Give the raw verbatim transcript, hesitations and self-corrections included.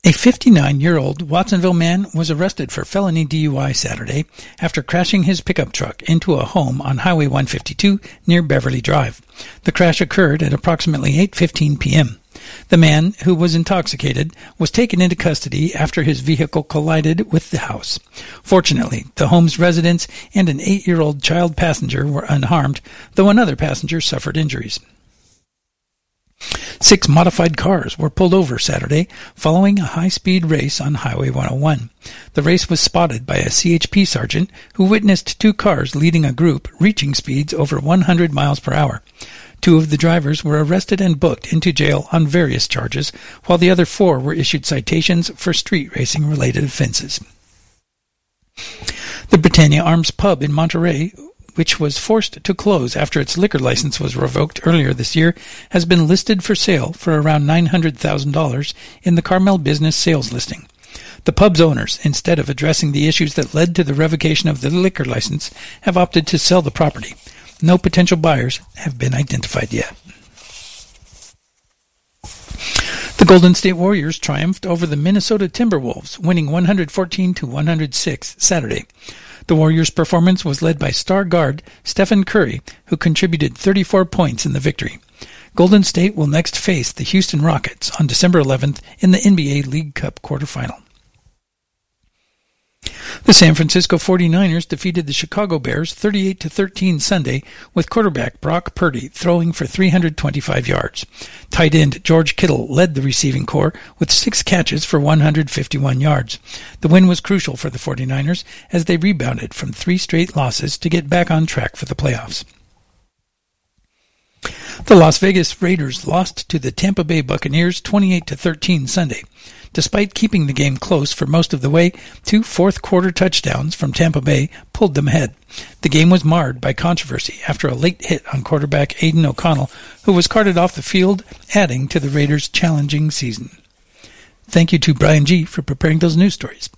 A fifty-nine-year-old Watsonville man was arrested for felony D U I Saturday after crashing his pickup truck into a home on Highway one fifty-two near Beverly Drive. The crash occurred at approximately eight fifteen p.m. The man, who was intoxicated, was taken into custody after his vehicle collided with the house. Fortunately, the home's residents and an eight-year-old child passenger were unharmed, though another passenger suffered injuries. Six modified cars were pulled over Saturday following a high-speed race on Highway one oh one. The race was spotted by a C H P sergeant who witnessed two cars leading a group reaching speeds over one hundred miles per hour. Two of the drivers were arrested and booked into jail on various charges, while the other four were issued citations for street racing-related offenses. The Britannia Arms pub in Monterey, which was forced to close after its liquor license was revoked earlier this year, has been listed for sale for around nine hundred thousand dollars in the Carmel Business Sales listing. The pub's owners, instead of addressing the issues that led to the revocation of the liquor license, have opted to sell the property. No potential buyers have been identified yet. The Golden State Warriors triumphed over the Minnesota Timberwolves, winning one hundred fourteen to one hundred six Saturday. The Warriors' performance was led by star guard Stephen Curry, who contributed thirty-four points in the victory. Golden State will next face the Houston Rockets on December eleventh in the N B A League Cup quarterfinal. The San Francisco forty-niners defeated the Chicago Bears thirty-eight to thirteen Sunday with quarterback Brock Purdy throwing for three hundred twenty-five yards. Tight end George Kittle led the receiving corps with six catches for one hundred fifty-one yards. The win was crucial for the forty-niners as they rebounded from three straight losses to get back on track for the playoffs. The Las Vegas Raiders lost to the Tampa Bay Buccaneers twenty-eight to thirteen Sunday. Despite keeping the game close for most of the way, two fourth-quarter touchdowns from Tampa Bay pulled them ahead. The game was marred by controversy after a late hit on quarterback Aidan O'Connell, who was carted off the field, adding to the Raiders' challenging season. Thank you to Brian G. for preparing those news stories.